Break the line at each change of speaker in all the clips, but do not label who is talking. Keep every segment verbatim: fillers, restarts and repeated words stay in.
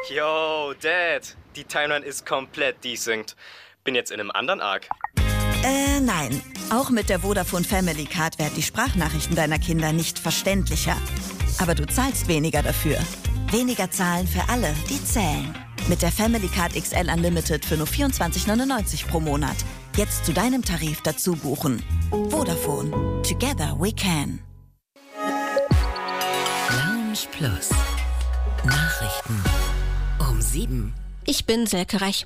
Yo, Dad, die Timeline ist komplett desynced. Bin jetzt in einem anderen Arc.
Äh, nein. Auch mit der Vodafone Family Card werden die Sprachnachrichten deiner Kinder nicht verständlicher. Aber du zahlst weniger dafür. Weniger zahlen für alle, die zählen. Mit der Family Card X L Unlimited für nur vierundzwanzig neunundneunzig pro Monat. Jetzt zu deinem Tarif dazu buchen. Vodafone. Together we can.
Lounge Plus. Nachrichten um sieben.
Ich bin Silke Reich.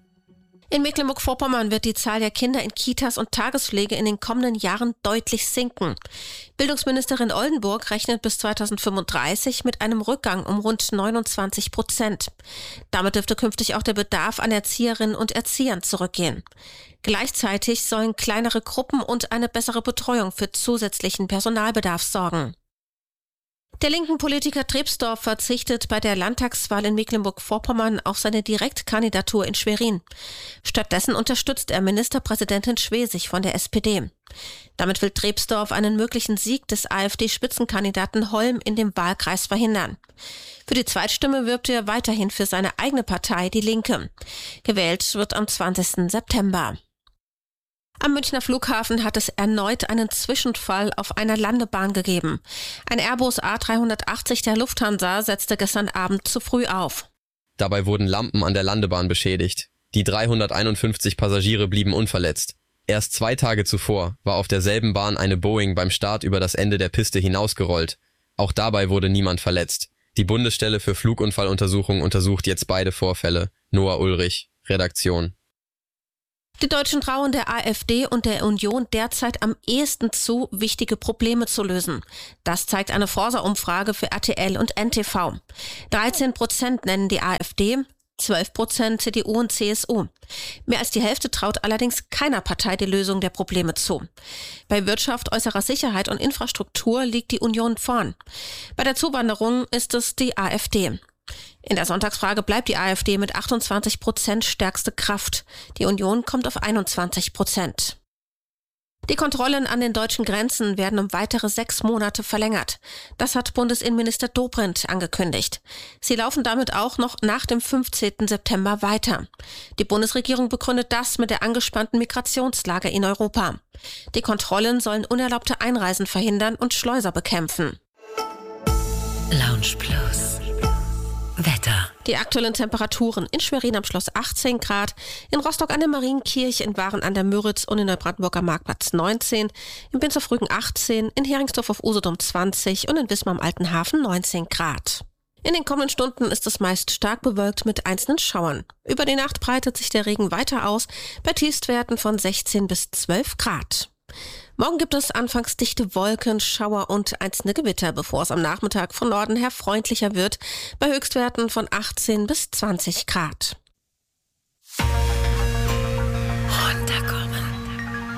In Mecklenburg-Vorpommern wird die Zahl der Kinder in Kitas und Tagespflege in den kommenden Jahren deutlich sinken. Bildungsministerin Oldenburg rechnet bis zweitausendfünfunddreißig mit einem Rückgang um rund neunundzwanzig Prozent. Damit dürfte künftig auch der Bedarf an Erzieherinnen und Erziehern zurückgehen. Gleichzeitig sollen kleinere Gruppen und eine bessere Betreuung für zusätzlichen Personalbedarf sorgen. Der linken Politiker Trepsdorf verzichtet bei der Landtagswahl in Mecklenburg-Vorpommern auf seine Direktkandidatur in Schwerin. Stattdessen unterstützt er Ministerpräsidentin Schwesig von der S P D. Damit will Trepsdorf einen möglichen Sieg des AfD-Spitzenkandidaten Holm in dem Wahlkreis verhindern. Für die Zweitstimme wirbt er weiterhin für seine eigene Partei, die Linke. Gewählt wird am zwanzigsten September. Am Münchner Flughafen hat es erneut einen Zwischenfall auf einer Landebahn gegeben. Ein Airbus A dreihundertachtzig der Lufthansa setzte gestern Abend zu früh auf.
Dabei wurden Lampen an der Landebahn beschädigt. Die dreihunderteinundfünfzig Passagiere blieben unverletzt. Erst zwei Tage zuvor war auf derselben Bahn eine Boeing beim Start über das Ende der Piste hinausgerollt. Auch dabei wurde niemand verletzt. Die Bundesstelle für Flugunfalluntersuchung untersucht jetzt beide Vorfälle. Noah Ulrich, Redaktion.
Die Deutschen trauen der AfD und der Union derzeit am ehesten zu, wichtige Probleme zu lösen. Das zeigt eine Forsa-Umfrage für R T L und N T V. dreizehn Prozent nennen die AfD, zwölf Prozent C D U und C S U. Mehr als die Hälfte traut allerdings keiner Partei die Lösung der Probleme zu. Bei Wirtschaft, äußerer Sicherheit und Infrastruktur liegt die Union vorn. Bei der Zuwanderung ist es die AfD. In der Sonntagsfrage bleibt die AfD mit achtundzwanzig Prozent stärkste Kraft. Die Union kommt auf einundzwanzig Prozent. Die Kontrollen an den deutschen Grenzen werden um weitere sechs Monate verlängert. Das hat Bundesinnenminister Dobrindt angekündigt. Sie laufen damit auch noch nach dem fünfzehnten September weiter. Die Bundesregierung begründet das mit der angespannten Migrationslage in Europa. Die Kontrollen sollen unerlaubte Einreisen verhindern und Schleuser bekämpfen.
Lounge Plus. Wetter.
Die aktuellen Temperaturen: in Schwerin am Schloss achtzehn Grad, in Rostock an der Marienkirche, in Waren an der Müritz und in der Brandenburger Marktplatz neunzehn, in Binzerfrügen achtzehn, in Heringsdorf auf Usedom zwanzig und in Wismar am Alten Hafen neunzehn Grad. In den kommenden Stunden ist es meist stark bewölkt mit einzelnen Schauern. Über die Nacht breitet sich der Regen weiter aus, bei Tiefstwerten von sechzehn bis zwölf Grad. Morgen gibt es anfangs dichte Wolken, Schauer und einzelne Gewitter, bevor es am Nachmittag von Norden her freundlicher wird, bei Höchstwerten von achtzehn bis zwanzig Grad.